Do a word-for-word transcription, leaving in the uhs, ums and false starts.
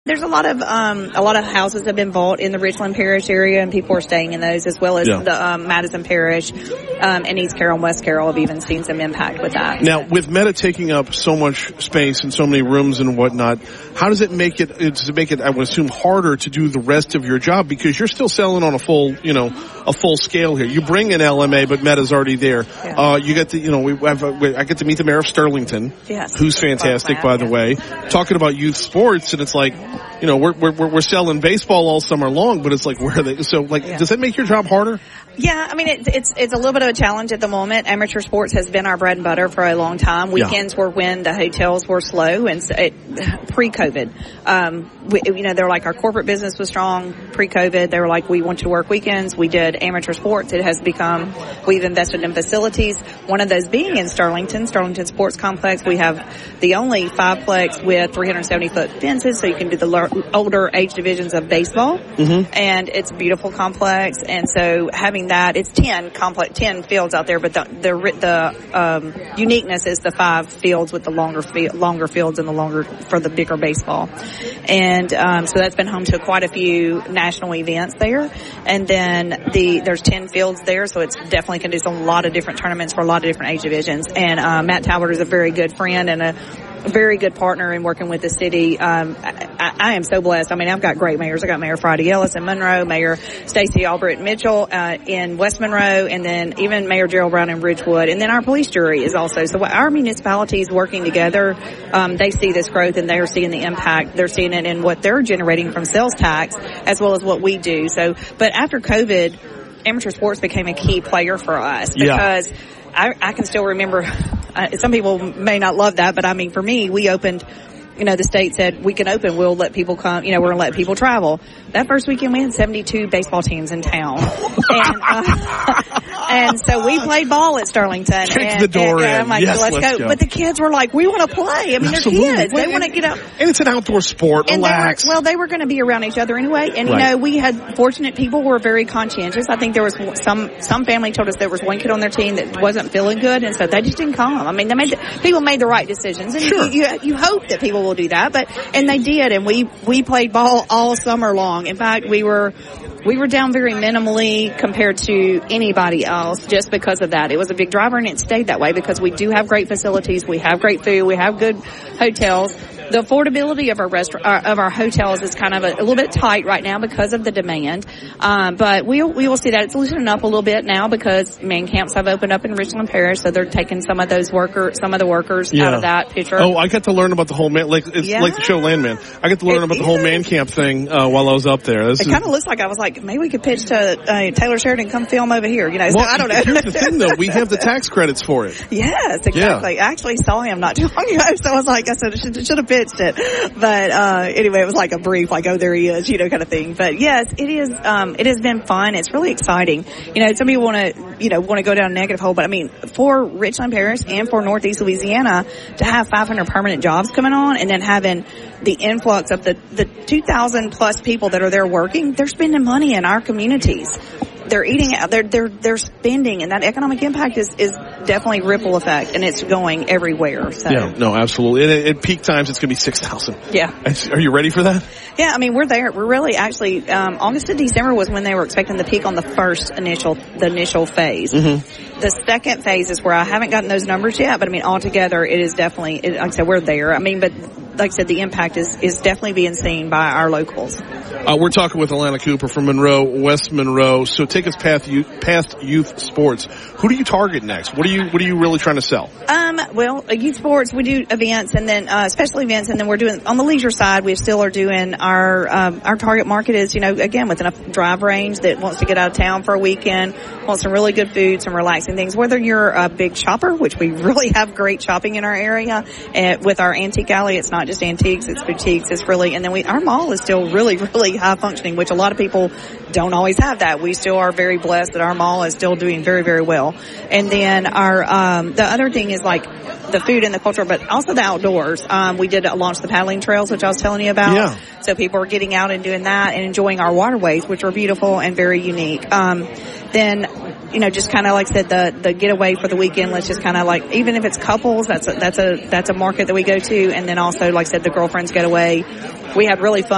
there's a lot of um, a lot of houses have been bought in the Richland Parish area, and people are staying in those, as well as yeah. the um, Madison Parish um, and East Carroll and West Carroll have even seen some impact with that. Now, with Meta taking up so much space and so many rooms and whatnot, how does it make it? Does it make it? I would assume harder to do the rest of your job because you're still selling on a full, you know, a full scale here. You bring in L M A, but Meta's already there. Yeah. Uh, you get to, you know, we have. A, we, I get to meet the mayor of Sterlington, yes, who's fantastic, by the yeah. way. Talking about youth sports, and it's like, you know, we're we're we're selling baseball all summer long, but it's like, where are they? So, like, yeah. does that make your job harder? Yeah, I mean, it, it's it's a little bit of a challenge at the moment. Amateur sports has been our bread and butter for a long time. Weekends yeah. were when the hotels were slow, and so it, pre-COVID, um, we, you know, they're like our corporate business was strong pre-COVID. They were like, we want you to work weekends. We did amateur sports. It has become, we've invested in facilities. One of those being in Sterlington, Sterlington Sports Complex. We have the only fiveplex with three hundred seventy foot fences, so you can do the l- older age divisions of baseball, mm-hmm. and it's a beautiful complex. And so having that, it's ten complex, ten fields out there, but the the, the um, uniqueness is the five fields with the longer field, longer fields and the longer for the bigger baseball, and um, so that's been home to quite a few national events there. And then the there's ten fields there, so it's definitely can do a lot of different tournaments for a lot of different age divisions. And uh, Matt Talbot is a very good friend and a very good partner in working with the city. Um, I, I am so blessed. I mean, I've got great mayors. I got Mayor Friday Ellis in Monroe, Mayor Stacey Albert Mitchell uh, in West Monroe, and then even Mayor Gerald Brown in Ridgewood. And then our police jury is also. So our municipalities working together, um, they see this growth and they're seeing the impact. They're seeing it in what they're generating from sales tax as well as what we do. So, but after COVID, amateur sports became a key player for us because yeah. I, I can still remember. Uh, some people may not love that, but I mean, for me, we opened, you know, the state said we can open, we'll let people come, you know, we're going to let people travel. That first weekend we had seventy-two baseball teams in town. and, uh, and so we played ball at Sterlington. Kick and, the door and, in. And I'm like, yes, let's, let's go. go. But the kids were like, we want to play. I mean, Absolutely. they're kids. Well, they want to get out. And it's an outdoor sport. And Relax. Were, well, they were going to be around each other anyway. And, you right. know, we had fortunate people who were very conscientious. I think there was some, some family told us there was one kid on their team that wasn't feeling good. And so they just didn't come. I mean, they made, people made the right decisions. And sure. you, you, you hope that people will do that. But, and they did. And we, we played ball all summer long. In fact, we were, we were down very minimally compared to anybody else just because of that. It was a big driver, and it stayed that way because we do have great facilities. We have great food. We have good hotels. The affordability of our restaurant, uh, of our hotels is kind of a, a little bit tight right now because of the demand. Um, but we we will see that it's loosening up a little bit now because man camps have opened up in Richland Parish, so they're taking some of those workers, some of the workers yeah. out of that picture. Oh, I got to learn about the whole man, like it's yeah. like the show Landman. I got to learn it, about the yeah. whole man camp thing uh, while I was up there. This it kind of looks like I was like, maybe we could pitch to uh, Taylor Sheridan, come film over here. You know, well, so I don't know. Here's the thing, though, we have the tax credits for it. Yes, exactly. Yeah. I actually saw him not too long ago, so I was like, I said, I should, should have pitched it. But uh anyway, it was like a brief, like, oh, there he is, you know, kind of thing. But yes, it is. Um, it has been fun. It's really exciting. You know, some people want to, you know, want to go down a negative hole, but I mean, for Richland Parish and for Northeast Louisiana to have five hundred permanent jobs coming on, and then having the influx of the the two thousand plus people that are there working, they're spending money in our communities. They're eating out. They're they're they're spending, and that economic impact is is definitely ripple effect, and it's going everywhere. So. Yeah, no, absolutely. And at, at peak times, it's going to be six thousand. Yeah. Are you ready for that? Yeah, I mean, we're there. We're really actually um, August to December was when they were expecting the peak on the first initial the initial phase. Mm-hmm. The second phase is where I haven't gotten those numbers yet, but I mean, altogether, it is definitely. It, like I said, we're there. I mean, but. Like I said, the impact is, is definitely being seen by our locals. Uh, we're talking with Alana Cooper from Monroe, West Monroe. So take us past youth, past youth sports. Who do you target next? What are you What are you really trying to sell? Um, well, uh, youth sports, we do events, and then uh, special events, and then we're doing on the leisure side. We still are doing our um, our target market is, you know, again with enough drive range that wants to get out of town for a weekend, wants some really good food, some relaxing things. Whether you're a big shopper, which we really have great shopping in our area, and with our antique alley, it's not just antiques, it's boutiques, it's really, and then we, our mall is still really, really high functioning, which a lot of people don't always have that. We still are very blessed that our mall is still doing very, very well. And then our, um, the other thing is like the food and the culture, but also the outdoors. Um, we did launch the paddling trails, which I was telling you about. Yeah. So people are getting out and doing that and enjoying our waterways, which are beautiful and very unique. Um, then, you know, just kind of like I said, the, the getaway for the weekend, let's just kind of like, even if it's couples, that's a, that's a, that's a market that we go to. And then also, like I said, the girlfriends getaway. We had really fun.